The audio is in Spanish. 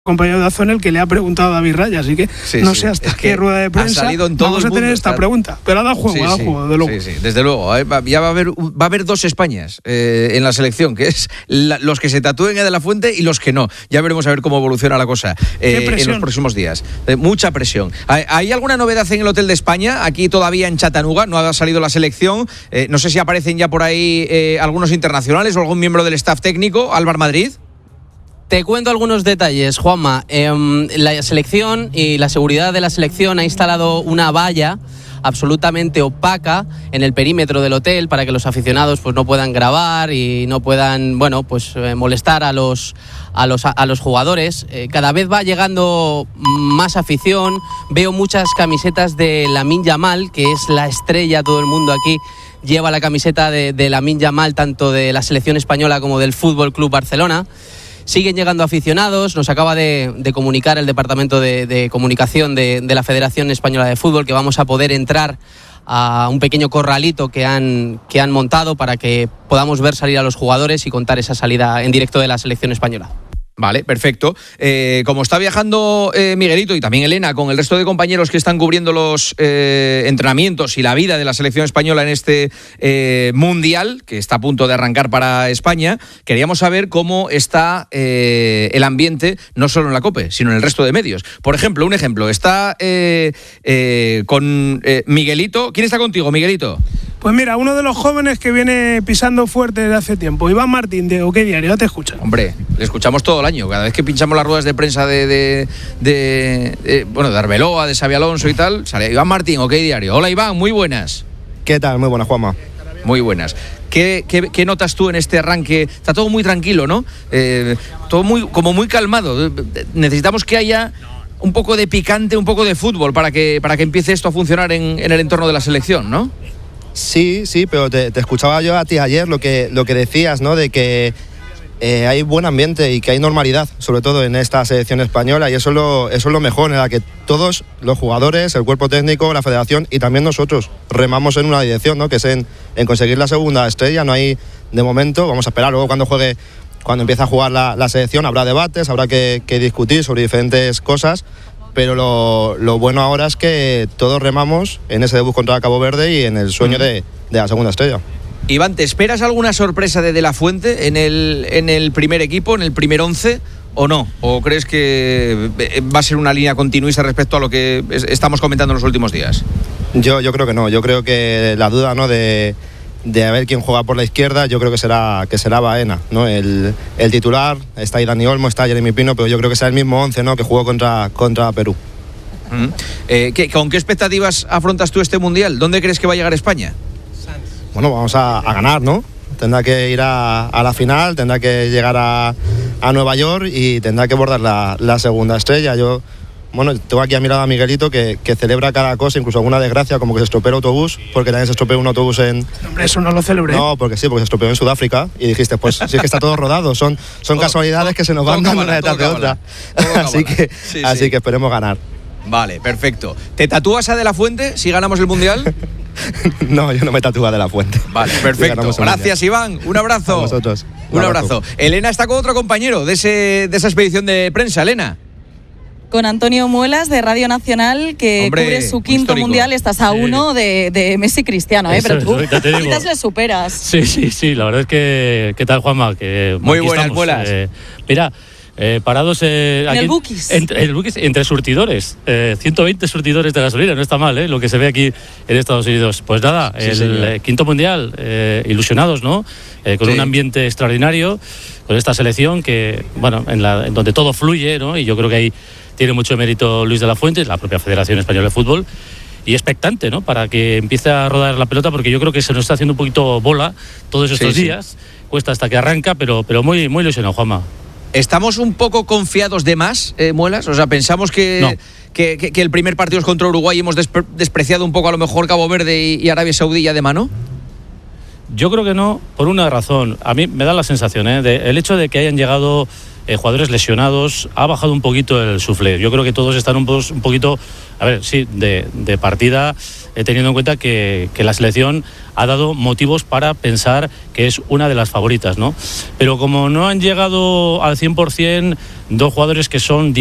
compañero de Azón el que le ha preguntado a David Raya, así que no sé hasta qué rueda de prensa vamos a tener esta pregunta, pero ha dado juego, de luego. Sí, desde luego, ya va a haber dos Españas en la selección, que es los que se tatúen a De La Fuente y los que no. Ya veremos a ver cómo evoluciona la cosa en los próximos días. Mucha presión. ¿Hay alguna novedad en el Hotel de España? Aquí todavía en Chattanooga no ha salido la selección. No sé si aparecen ya por ahí algunos internacionales o algún miembro del staff técnico. Álvaro Madrid. Te cuento algunos detalles, Juanma. La selección y la seguridad de la selección ha instalado una valla absolutamente opaca en el perímetro del hotel para que los aficionados pues no puedan grabar y no puedan molestar a los jugadores. Cada vez va llegando más afición. Veo muchas camisetas de Lamine Yamal, que es la estrella. Todo el mundo aquí lleva la camiseta de Lamine Yamal, tanto de la selección española como del Fútbol Club Barcelona. Siguen llegando aficionados. Nos acaba de comunicar el Departamento de Comunicación de la Federación Española de Fútbol que vamos a poder entrar a un pequeño corralito que han montado para que podamos ver salir a los jugadores y contar esa salida en directo de la selección española. Vale, perfecto. Como está viajando Miguelito y también Elena con el resto de compañeros que están cubriendo los entrenamientos y la vida de la selección española en este mundial, que está a punto de arrancar para España, queríamos saber cómo está el ambiente, no solo en la COPE, sino en el resto de medios. Por ejemplo, un ejemplo, está con Miguelito. ¿Quién está contigo, Miguelito? Pues mira, uno de los jóvenes que viene pisando fuerte desde hace tiempo, Iván Martín, de OK Diario, te escucha. Hombre, le escuchamos todo el año. Cada vez que pinchamos las ruedas de prensa de Arbeloa, de Xabi Alonso y tal, sale Iván Martín, OK Diario. Hola Iván, muy buenas. ¿Qué tal? Muy buenas, Juanma. Muy buenas. ¿Qué notas tú en este arranque? Está todo muy tranquilo, ¿no? Todo muy calmado. Necesitamos que haya un poco de picante, un poco de fútbol para que empiece esto a funcionar en el entorno de la selección, ¿no? Sí, pero te escuchaba yo a ti ayer lo que decías, ¿no? De que hay buen ambiente y que hay normalidad, sobre todo en esta selección española, y eso es lo mejor, en la que todos los jugadores, el cuerpo técnico, la federación y también nosotros remamos en una dirección, ¿no? Que es en conseguir la segunda estrella. No hay, de momento, vamos a esperar luego cuando empiece a jugar la selección, habrá debates, habrá que discutir sobre diferentes cosas. Pero lo bueno ahora es que todos remamos en ese debut contra Cabo Verde y en el sueño de la segunda estrella. Iván, ¿te esperas alguna sorpresa de La Fuente en el primer equipo, en el primer 11 o no? ¿O crees que va a ser una línea continuista respecto a lo que estamos comentando en los últimos días? Yo creo que no. Yo creo que la duda, ¿no?, de a ver quién juega por la izquierda, yo creo que será Baena, ¿no? El titular, está ahí Dani Olmo, está Jeremy Pino, pero yo creo que será el mismo 11, ¿no?, que jugó contra Perú. ¿Con qué expectativas afrontas tú este Mundial? ¿Dónde crees que va a llegar España? Bueno, vamos a ganar, ¿no? Tendrá que ir a la final, tendrá que llegar a Nueva York y tendrá que bordar la segunda estrella. Tengo aquí a mi lado a Miguelito que celebra cada cosa, incluso alguna desgracia, como que se estropeó el autobús, porque también se estropeó un autobús en... Hombre, eso no lo celebré. No, porque se estropeó en Sudáfrica y dijiste, pues si es que está todo rodado, son casualidades que se nos van dando una detrás de otra. Así que esperemos ganar. Vale, perfecto. ¿Te tatúas a De La Fuente si ganamos el Mundial? No, yo no me tatúo a De La Fuente. Vale, perfecto. Gracias, Iván. Un abrazo. A vosotros. Un abrazo. Elena está con otro compañero de esa expedición de prensa. Elena. Con Antonio Muelas de Radio Nacional, que cubre su quinto mundial. Estás a uno de Messi y Cristiano, pero tú quizás le superas. Sí, la verdad es que... ¿Qué tal, Juanma? Muy buenas, Muelas. Mira, parados en el Bukis. Entre surtidores, 120 surtidores de gasolina, no está mal, lo que se ve aquí en Estados Unidos. Pues nada, el quinto mundial, ilusionados, ¿no? Con un ambiente extraordinario, con esta selección que, en donde todo fluye, ¿no? Y yo creo que ahí tiene mucho mérito Luis de la Fuente, la propia Federación Española de Fútbol, y expectante, ¿no?, para que empiece a rodar la pelota, porque yo creo que se nos está haciendo un poquito bola todos estos días. Cuesta hasta que arranca, pero muy, muy ilusionado, Juanma. ¿Estamos un poco confiados de más, Muelas? O sea, pensamos que el primer partido es contra Uruguay y hemos despreciado un poco a lo mejor Cabo Verde y Arabia Saudí ya de mano. Yo creo que no, por una razón. A mí me da la sensación, el hecho de que hayan llegado jugadores lesionados ha bajado un poquito el suflé. Yo creo que todos están un poquito a ver, sí, de partida, teniendo en cuenta que la selección ha dado motivos para pensar que es una de las favoritas, ¿no? Pero como no han llegado al 100% dos jugadores que son